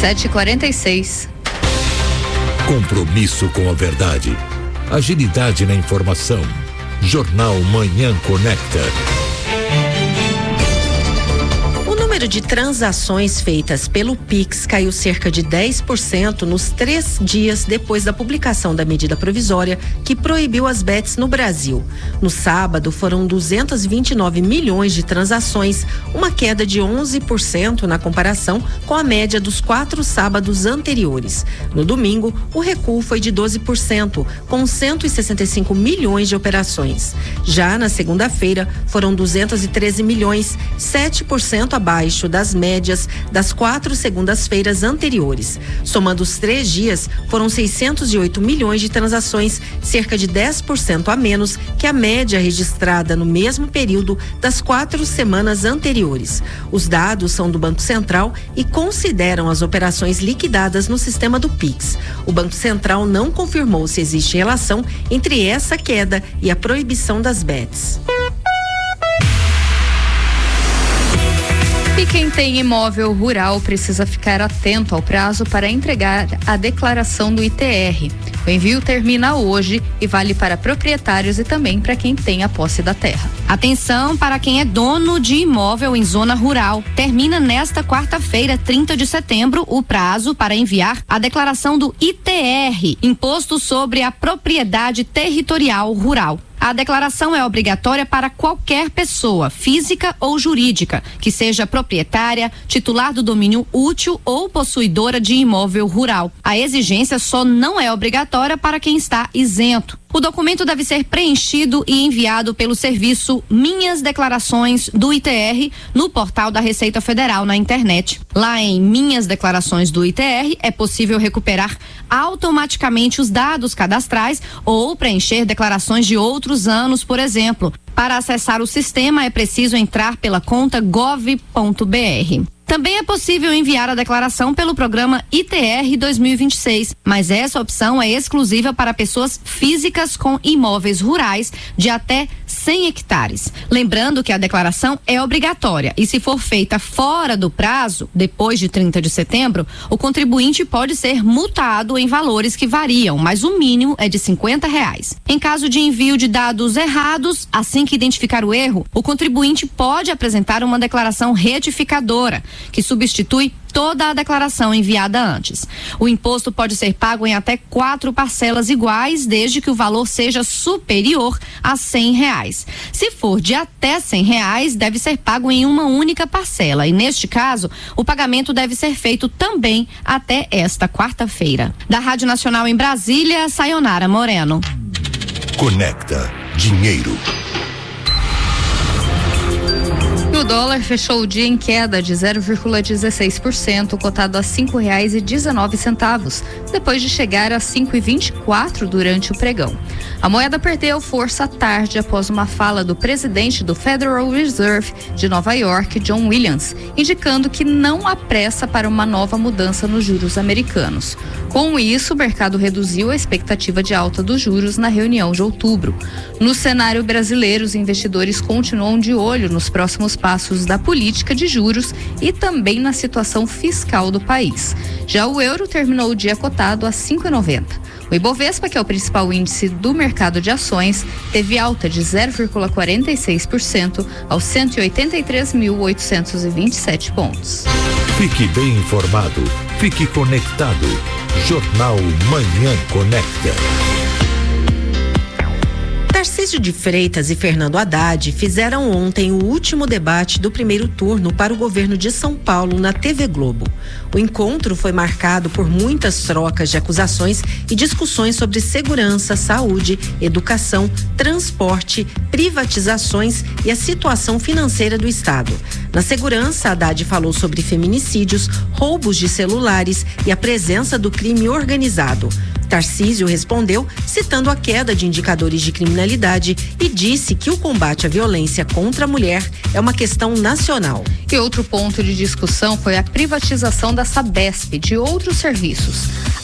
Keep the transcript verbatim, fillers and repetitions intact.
sete e quarenta e seis. Compromisso com a verdade. Agilidade na informação. Jornal Manhã Conecta. O número de transações feitas pelo Pix caiu cerca de dez por cento nos três dias depois da publicação da medida provisória que proibiu as bets no Brasil. No sábado, foram duzentos e vinte e nove milhões de transações, uma queda de onze por cento na comparação com a média dos quatro sábados anteriores. No domingo, o recuo foi de doze por cento, com cento e sessenta e cinco milhões de operações. Já na segunda-feira, foram duzentos e treze milhões, sete por cento abaixo das médias das quatro segundas-feiras anteriores. Somando os três dias, foram seiscentos e oito milhões de transações, cerca de dez por cento a menos que a média registrada no mesmo período das quatro semanas anteriores. Os dados são do Banco Central e consideram as operações liquidadas no sistema do Pix. O Banco Central não confirmou se existe relação entre essa queda e a proibição das bets. E quem tem imóvel rural precisa ficar atento ao prazo para entregar a declaração do I T R. O envio termina hoje e vale para proprietários e também para quem tem a posse da terra. Atenção para quem é dono de imóvel em zona rural. Termina nesta quarta-feira, trinta de setembro, o prazo para enviar a declaração do I T R, Imposto sobre a Propriedade Territorial Rural. A declaração é obrigatória para qualquer pessoa, física ou jurídica, que seja proprietária, titular do domínio útil ou possuidora de imóvel rural. A exigência só não é obrigatória para quem está isento. O documento deve ser preenchido e enviado pelo serviço Minhas Declarações do I T R no portal da Receita Federal na internet. Lá em Minhas Declarações do I T R é possível recuperar automaticamente os dados cadastrais ou preencher declarações de outros anos, por exemplo. Para acessar o sistema é preciso entrar pela conta gov ponto br. Também é possível enviar a declaração pelo programa I T R dois mil e vinte e seis, mas essa opção é exclusiva para pessoas físicas com imóveis rurais de até cem hectares. Lembrando que a declaração é obrigatória e, se for feita fora do prazo, depois de trinta de setembro, o contribuinte pode ser multado em valores que variam, mas o mínimo é de cinquenta reais. Em caso de envio de dados errados, assim que identificar o erro, o contribuinte pode apresentar uma declaração retificadora, que substitui toda a declaração enviada antes. O imposto pode ser pago em até quatro parcelas iguais, desde que o valor seja superior a cem reais. Se for de até cem reais, deve ser pago em uma única parcela, e neste caso, o pagamento deve ser feito também até esta quarta-feira. Da Rádio Nacional em Brasília, Sayonara Moreno. Conecta Dinheiro. O dólar fechou o dia em queda de zero vírgula dezesseis por cento, cotado a cinco reais e dezenove centavos, depois de chegar a cinco e vinte e quatro durante o pregão. A moeda perdeu força à tarde após uma fala do presidente do Federal Reserve de Nova York, John Williams, indicando que não há pressa para uma nova mudança nos juros americanos. Com isso, o mercado reduziu a expectativa de alta dos juros na reunião de outubro. No cenário brasileiro, os investidores continuam de olho nos próximos passos da política de juros e também na situação fiscal do país. Já o euro terminou o dia cotado a cinco reais e noventa centavos. O Ibovespa, que é o principal índice do mercado de ações, teve alta de zero vírgula quarenta e seis por cento aos cento e oitenta e três mil oitocentos e vinte e sete pontos. Fique bem informado, fique conectado. Jornal Manhã Conecta. Tarcísio de Freitas e Fernando Haddad fizeram ontem o último debate do primeiro turno para o governo de São Paulo na T V Globo. O encontro foi marcado por muitas trocas de acusações e discussões sobre segurança, saúde, educação, transporte, privatizações e a situação financeira do Estado. Na segurança, Haddad falou sobre feminicídios, roubos de celulares e a presença do crime organizado. Tarcísio respondeu citando a queda de indicadores de criminalidade e disse que o combate à violência contra a mulher é uma questão nacional. E outro ponto de discussão foi a privatização da Sabesp e de outros serviços.